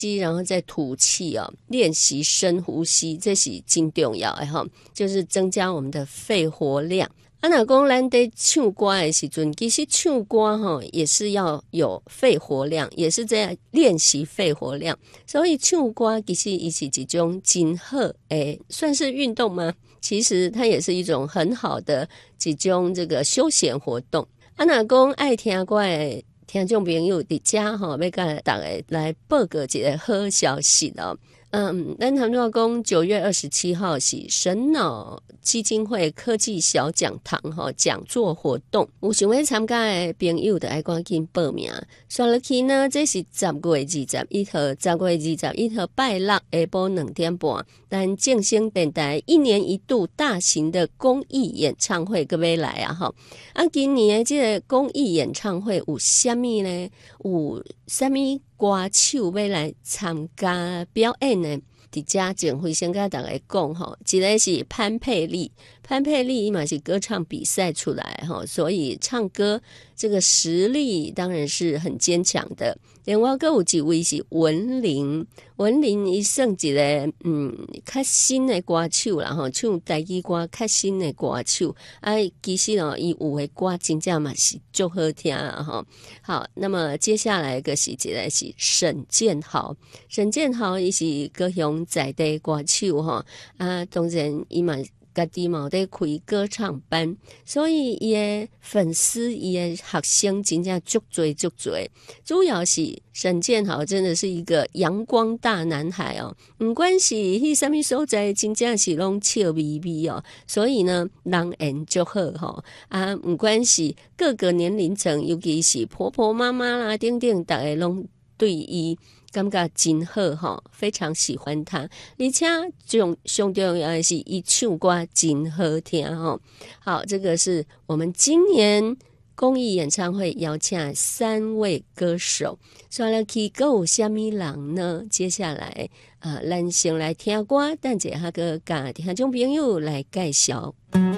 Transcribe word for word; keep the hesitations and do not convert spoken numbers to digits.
然后再吐气哦，练习深呼吸，这是真重要的哈，就是增加我们的肺活量。啊，若讲咱在唱歌的时阵，其实唱歌哈也是要有肺活量，也是在练习肺活量。所以唱歌其实也是一种真好诶，算是运动吗？其实它也是一种很好的一种这个休闲活动。啊，若讲爱听歌的听众朋友伫遮吼，要甲大家来报告一个好消息哦。嗯，咱谈到讲九月二十七号是神脑基金会科技小讲堂哈讲座活动，有想要参加的朋友就要赶紧报名。刷落去呢，这是十月二十一号，十月二十一号拜六下晡两点半，咱正声电台一年一度大型的公益演唱会各位来啊哈！啊，今年的这个公益演唱会有啥物呢？有啥物歌手要来参加表演呢？伫遮前会先跟大家讲吼，一个是潘佩丽，潘佩丽嘛是歌唱比赛出来吼，所以唱歌这个实力当然是很坚强的。另外还有一位是文玲，文玲伊算一个嗯较新的歌手啦吼，唱台语歌较新的歌手，啊其实哦伊有的歌真正嘛是足好听啊吼。好，那么接下来一个是一个是沈建豪，沈建豪伊是高雄在地歌手吼，啊当然伊嘛家己嘛有在开歌唱班，所以伊的粉丝伊的学生真正足多足多。主要是沈建豪真的是一个阳光大男孩哦，不管是迄什么所在，真正是拢笑眯眯哦。所以呢，人缘足好吼啊，不管是各个年龄层，尤其是婆婆妈妈啦等等，大家拢对伊感觉真好吼，非常喜欢他，而且最上重要的是伊唱歌真好听吼。好，这个是我们今年公益演唱会邀请三位歌手，刷了去还有什么人呢？接下来呃，咱先来听歌，等一下个甲听众朋友来介绍。